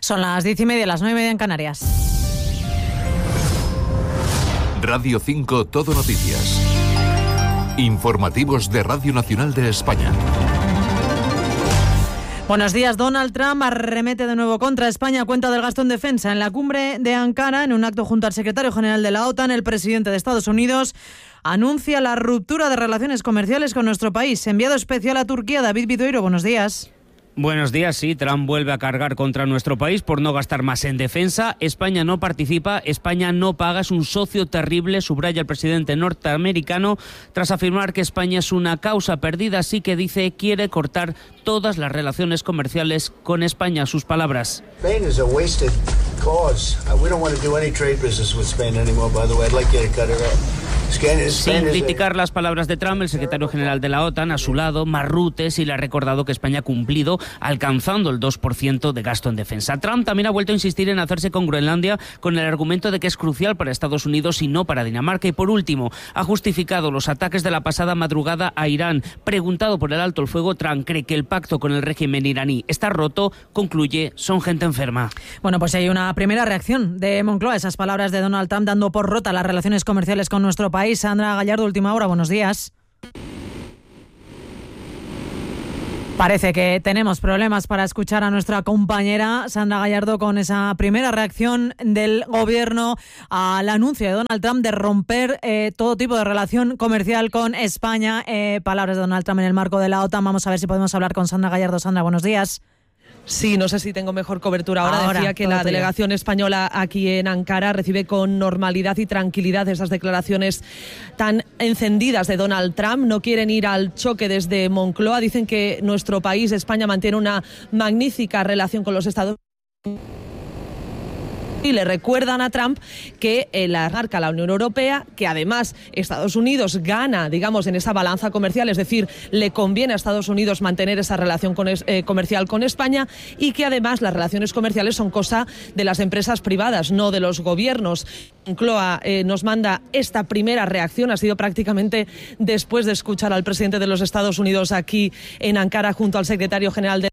Son las 10:30, las 9:30 en Canarias. Radio 5 Todo Noticias. Informativos de Radio Nacional de España. Buenos días. Donald Trump arremete de nuevo contra España a cuenta del gasto en defensa. En la cumbre de Ankara, en un acto junto al secretario general de la OTAN, el presidente de Estados Unidos anuncia la ruptura de relaciones comerciales con nuestro país. Enviado especial a Turquía, David Vidoiro, buenos días. Buenos días, sí, Trump vuelve a cargar contra nuestro país por no gastar más en defensa. España no participa, España no paga, es un socio terrible, subraya el presidente norteamericano, tras afirmar que España es una causa perdida, así que dice quiere cortar todas las relaciones comerciales con España. Sus palabras. Spain is a wasted cause. We don't want to do any trade business with Spain anymore, by the way. I'd like you to cut it off. Sin criticar las palabras de Trump, el secretario general de la OTAN, a su lado, Marrutte, sí le ha recordado que España ha cumplido alcanzando el 2% de gasto en defensa. Trump también ha vuelto a insistir en hacerse con Groenlandia con el argumento de que es crucial para Estados Unidos y no para Dinamarca. Y por último, ha justificado los ataques de la pasada madrugada a Irán. Preguntado por el alto el fuego, Trump cree que el pacto con el régimen iraní está roto. Concluye, son gente enferma. Bueno, pues hay una primera reacción de Moncloa a esas palabras de Donald Trump dando por rota las relaciones comerciales con nuestro país. Sandra Gallardo, Última Hora, buenos días. Parece que tenemos problemas para escuchar a nuestra compañera Sandra Gallardo con esa primera reacción del gobierno al anuncio de Donald Trump de romper todo tipo de relación comercial con España. Palabras de Donald Trump en el marco de la OTAN. Vamos a ver si podemos hablar con Sandra Gallardo. Sandra, buenos días. Sí, no sé si tengo mejor cobertura ahora. Decía que la delegación española aquí en Ankara recibe con normalidad y tranquilidad esas declaraciones tan encendidas de Donald Trump. No quieren ir al choque desde Moncloa. Dicen que nuestro país, España, mantiene una magnífica relación con los Estados Unidos. Y le recuerdan a Trump que la marca la Unión Europea, que además Estados Unidos gana, digamos, en esa balanza comercial, es decir, le conviene a Estados Unidos mantener esa relación comercial con España, y que además las relaciones comerciales son cosa de las empresas privadas, no de los gobiernos. Moncloa nos manda esta primera reacción, ha sido prácticamente después de escuchar al presidente de los Estados Unidos aquí en Ankara junto al secretario general de...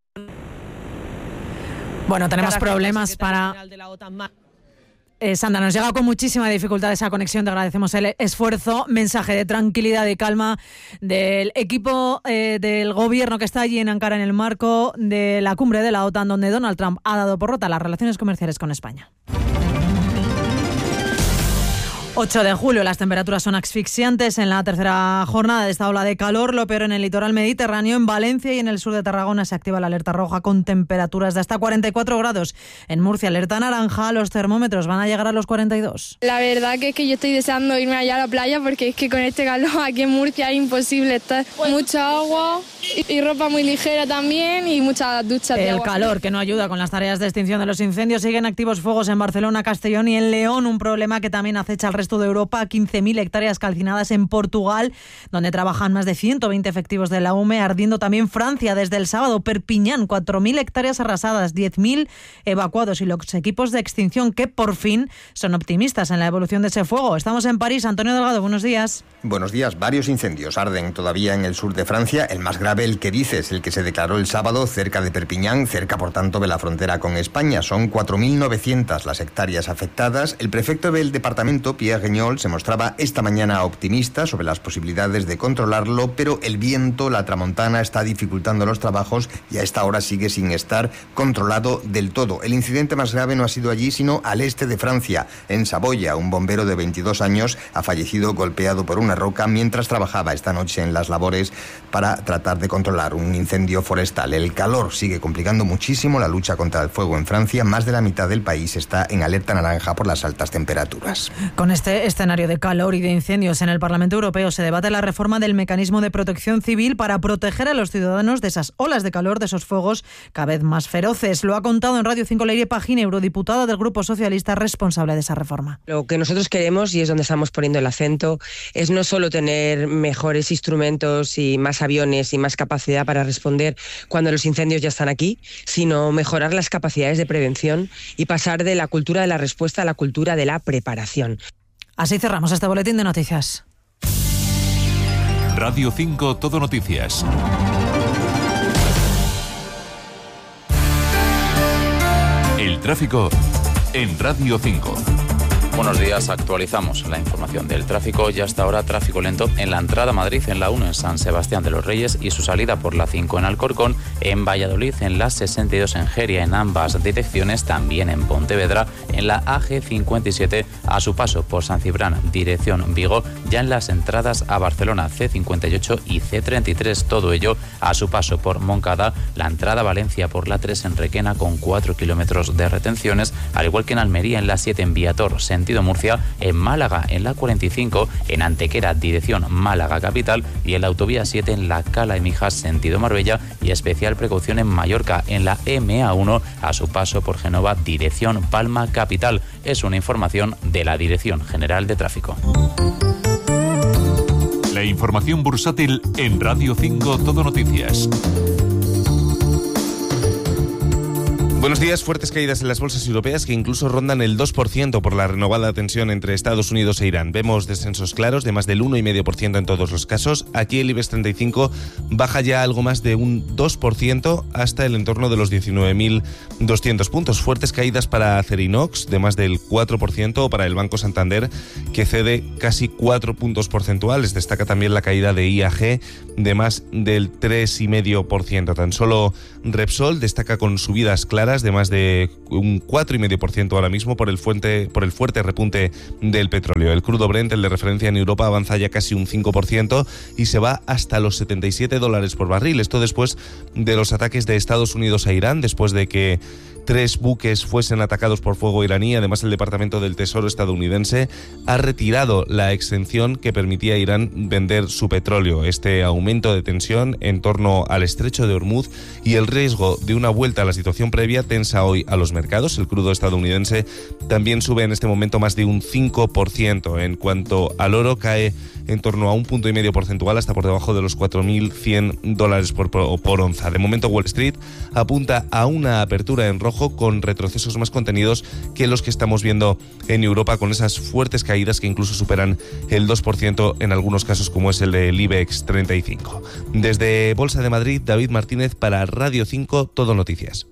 Bueno, tenemos problemas para... Sandra, nos llega con muchísima dificultad esa conexión, te agradecemos el esfuerzo. Mensaje de tranquilidad y calma del equipo del gobierno que está allí en Ankara en el marco de la cumbre de la OTAN, donde Donald Trump ha dado por rota las relaciones comerciales con España. 8 de julio, las temperaturas son asfixiantes en la tercera jornada de esta ola de calor, lo peor en el litoral mediterráneo. En Valencia y en el sur de Tarragona se activa la alerta roja con temperaturas de hasta 44 grados. En Murcia, alerta naranja, los termómetros van a llegar a los 42. La verdad que es que yo estoy deseando irme allá a la playa, porque es que con este calor aquí en Murcia es imposible estar. Mucha agua y ropa muy ligera también y muchas duchas de agua. El calor que no ayuda con las tareas de extinción de los incendios. Siguen activos fuegos en Barcelona, Castellón y en León, un problema que también acecha al resto de Europa. 15.000 hectáreas calcinadas en Portugal, donde trabajan más de 120 efectivos de la UME, ardiendo también Francia desde el sábado. Perpiñán, 4.000 hectáreas arrasadas, 10.000 evacuados, y los equipos de extinción que por fin son optimistas en la evolución de ese fuego. Estamos en París. Antonio Delgado, buenos días. Buenos días. Varios incendios arden todavía en el sur de Francia. El más grave, el que dices, el que se declaró el sábado cerca de Perpiñán, cerca por tanto de la frontera con España. Son 4.900 las hectáreas afectadas. El prefecto del departamento, Pierre Guignol, se mostraba esta mañana optimista sobre las posibilidades de controlarlo, pero el viento, la tramontana, está dificultando los trabajos y a esta hora sigue sin estar controlado del todo. El incidente más grave no ha sido allí, sino al este de Francia, en Saboya. Un bombero de 22 años ha fallecido golpeado por una roca mientras trabajaba esta noche en las labores para tratar de controlar un incendio forestal. El calor sigue complicando muchísimo la lucha contra el fuego en Francia. Más de la mitad del país está en alerta naranja por las altas temperaturas. Con este escenario de calor y de incendios, en el Parlamento Europeo se debate la reforma del mecanismo de protección civil para proteger a los ciudadanos de esas olas de calor, de esos fuegos cada vez más feroces. Lo ha contado en Radio 5 Leire Pagina, eurodiputada del Grupo Socialista responsable de esa reforma. Lo que nosotros queremos, y es donde estamos poniendo el acento, es no solo tener mejores instrumentos y más aviones y más capacidad para responder cuando los incendios ya están aquí, sino mejorar las capacidades de prevención y pasar de la cultura de la respuesta a la cultura de la preparación. Así cerramos este boletín de noticias. Radio 5 Todo Noticias. tráfico en Radio 5. Buenos días, actualizamos la información del tráfico. Ya hasta ahora tráfico lento en la entrada a Madrid, en la 1 en San Sebastián de los Reyes y su salida por la 5 en Alcorcón, en Valladolid, en la 62 en Jeria, en ambas direcciones, también en Pontevedra, en la AG57 a su paso por San Cibrán, dirección Vigo, ya en las entradas a Barcelona, C58 y C33, todo ello a su paso por Moncada, la entrada a Valencia por la 3 en Requena con 4 kilómetros de retenciones, al igual que en Almería en la 7 en Viator, sentido Murcia, en Málaga en la 45, en Antequera, dirección Málaga capital, y en la autovía 7 en la Cala de Mijas, sentido Marbella, y especial precaución en Mallorca en la MA1 a su paso por Génova, dirección Palma capital. Es una información de la Dirección General de Tráfico. La información bursátil en Radio 5 Todo Noticias. Buenos días. Fuertes caídas en las bolsas europeas que incluso rondan el 2% por la renovada tensión entre Estados Unidos e Irán. Vemos descensos claros de más del 1,5% en todos los casos. Aquí el IBEX 35 baja ya algo más de un 2% hasta el entorno de los 19.200 puntos. Fuertes caídas para Acerinox de más del 4% o para el Banco Santander, que cede casi 4 puntos porcentuales. Destaca también la caída de IAG de más del 3,5%. Tan solo Repsol destaca con subidas claras de más de un 4,5% ahora mismo por el fuerte repunte del petróleo. El crudo Brent, el de referencia en Europa, avanza ya casi un 5% y se va hasta los $77 por barril. Esto después de los ataques de Estados Unidos a Irán, después de que 3 buques fuesen atacados por fuego iraní. Además, el Departamento del Tesoro estadounidense ha retirado la exención que permitía a Irán vender su petróleo. Este aumento de tensión en torno al estrecho de Hormuz y el riesgo de una vuelta a la situación previa tensa hoy a los mercados. El crudo estadounidense también sube en este momento más de un 5%. En cuanto al oro, cae en torno a 1,5 puntos porcentual hasta por debajo de los $4.100 por onza. De momento, Wall Street apunta a una apertura en rojo con retrocesos más contenidos que los que estamos viendo en Europa, con esas fuertes caídas que incluso superan el 2% en algunos casos, como es el del IBEX 35. Desde Bolsa de Madrid, David Martínez para Radio 5 Todo Noticias.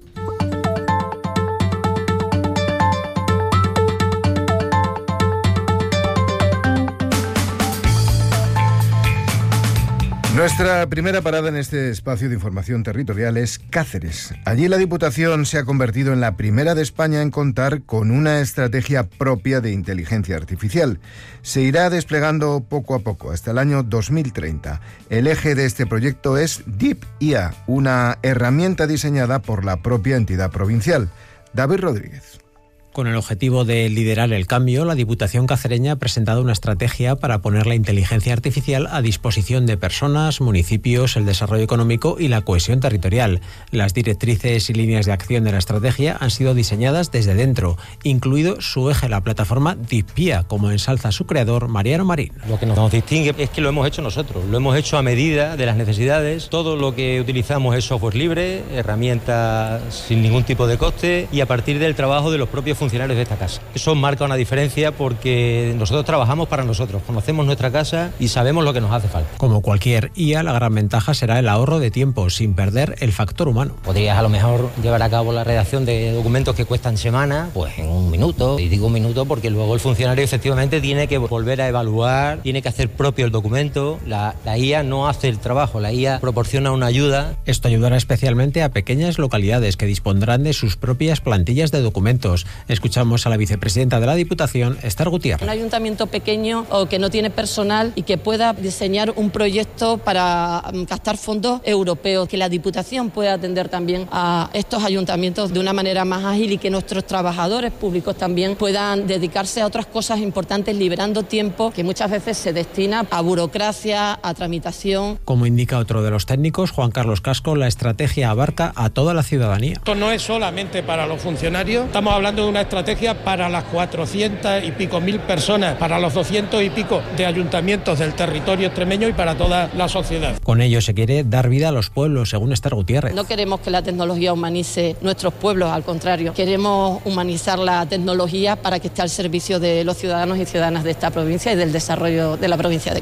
Nuestra primera parada en este espacio de información territorial es Cáceres. Allí la Diputación se ha convertido en la primera de España en contar con una estrategia propia de inteligencia artificial. Se irá desplegando poco a poco hasta el año 2030. El eje de este proyecto es Deep IA, una herramienta diseñada por la propia entidad provincial. David Rodríguez. Con el objetivo de liderar el cambio, la Diputación cacereña ha presentado una estrategia para poner la inteligencia artificial a disposición de personas, municipios, el desarrollo económico y la cohesión territorial. Las directrices y líneas de acción de la estrategia han sido diseñadas desde dentro, incluido su eje, la plataforma DeepIA, como ensalza su creador, Mariano Marín. Lo que nos distingue es que lo hemos hecho nosotros, lo hemos hecho a medida de las necesidades. Todo lo que utilizamos es software libre, herramientas sin ningún tipo de coste y a partir del trabajo de los propios funcionarios de esta casa. Eso marca una diferencia porque nosotros trabajamos para nosotros, conocemos nuestra casa y sabemos lo que nos hace falta. Como cualquier IA, la gran ventaja será el ahorro de tiempo, sin perder el factor humano. Podrías a lo mejor llevar a cabo la redacción de documentos que cuestan semanas, pues en 1 minuto. Y digo 1 minuto porque luego el funcionario efectivamente tiene que volver a evaluar, tiene que hacer propio el documento. La IA no hace el trabajo, la IA proporciona una ayuda. Esto ayudará especialmente a pequeñas localidades que dispondrán de sus propias plantillas de documentos. Escuchamos a la vicepresidenta de la Diputación, Esther Gutiérrez. Un ayuntamiento pequeño o que no tiene personal y que pueda diseñar un proyecto para captar fondos europeos, que la Diputación pueda atender también a estos ayuntamientos de una manera más ágil y que nuestros trabajadores públicos también puedan dedicarse a otras cosas importantes, liberando tiempo que muchas veces se destina a burocracia, a tramitación. Como indica otro de los técnicos, Juan Carlos Casco, la estrategia abarca a toda la ciudadanía. Esto no es solamente para los funcionarios, estamos hablando de una estrategia para las 400 y pico mil personas, para los 200 y pico de ayuntamientos del territorio extremeño y para toda la sociedad. Con ello se quiere dar vida a los pueblos, según Esther Gutiérrez. No queremos que la tecnología humanice nuestros pueblos, al contrario, queremos humanizar la tecnología para que esté al servicio de los ciudadanos y ciudadanas de esta provincia y del desarrollo de la provincia de Cáceres.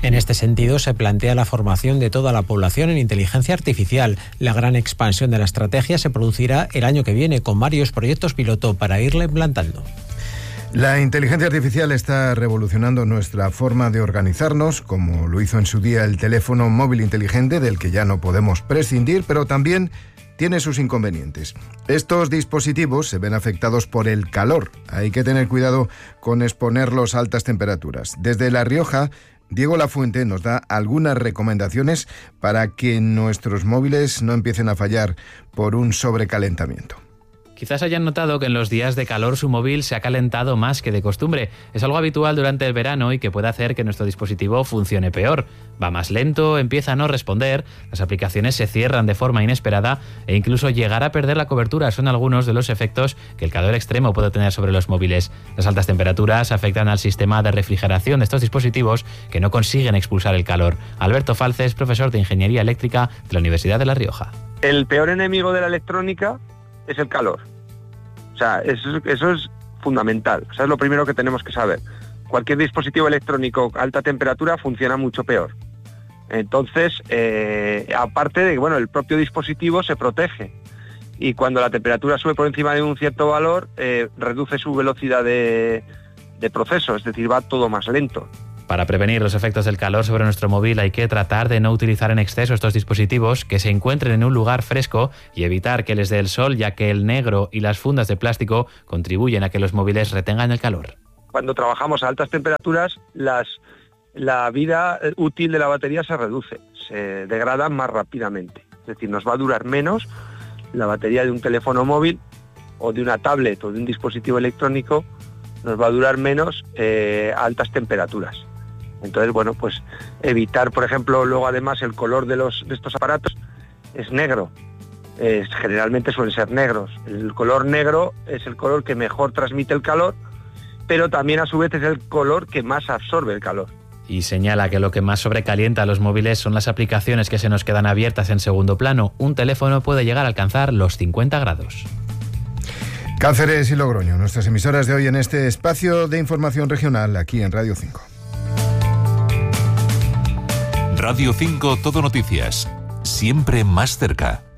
En este sentido, se plantea la formación de toda la población en inteligencia artificial. La gran expansión de la estrategia se producirá el año que viene, con varios proyectos piloto para irla implantando. La inteligencia artificial está revolucionando nuestra forma de organizarnos, como lo hizo en su día el teléfono móvil inteligente, del que ya no podemos prescindir, pero también tiene sus inconvenientes. Estos dispositivos se ven afectados por el calor. Hay que tener cuidado con exponerlos a altas temperaturas. Desde La Rioja, Diego Lafuente nos da algunas recomendaciones para que nuestros móviles no empiecen a fallar por un sobrecalentamiento. Quizás hayan notado que en los días de calor su móvil se ha calentado más que de costumbre. Es algo habitual durante el verano y que puede hacer que nuestro dispositivo funcione peor. Va más lento, empieza a no responder, las aplicaciones se cierran de forma inesperada e incluso llegar a perder la cobertura son algunos de los efectos que el calor extremo puede tener sobre los móviles. Las altas temperaturas afectan al sistema de refrigeración de estos dispositivos que no consiguen expulsar el calor. Alberto Falces, profesor de Ingeniería Eléctrica de la Universidad de La Rioja. El peor enemigo de la electrónica es el calor. O sea, eso es fundamental. O sea, es lo primero que tenemos que saber. Cualquier dispositivo electrónico a alta temperatura funciona mucho peor. Entonces, aparte de que, bueno, el propio dispositivo se protege. Y cuando la temperatura sube por encima de un cierto valor, reduce su velocidad de proceso, es decir, va todo más lento. Para prevenir los efectos del calor sobre nuestro móvil hay que tratar de no utilizar en exceso estos dispositivos, que se encuentren en un lugar fresco y evitar que les dé el sol, ya que el negro y las fundas de plástico contribuyen a que los móviles retengan el calor. Cuando trabajamos a altas temperaturas, la vida útil de la batería se reduce, se degrada más rápidamente. Es decir, nos va a durar menos la batería de un teléfono móvil o de una tablet o de un dispositivo electrónico, nos va a durar menos a altas temperaturas. Entonces, bueno, pues evitar, por ejemplo, luego además el color de estos aparatos es negro. Generalmente suelen ser negros. El color negro es el color que mejor transmite el calor, pero también a su vez es el color que más absorbe el calor. Y señala que lo que más sobrecalienta a los móviles son las aplicaciones que se nos quedan abiertas en segundo plano. Un teléfono puede llegar a alcanzar los 50 grados. Cáceres y Logroño, nuestras emisoras de hoy en este espacio de información regional aquí en Radio 5. Radio 5 Todo Noticias, siempre más cerca.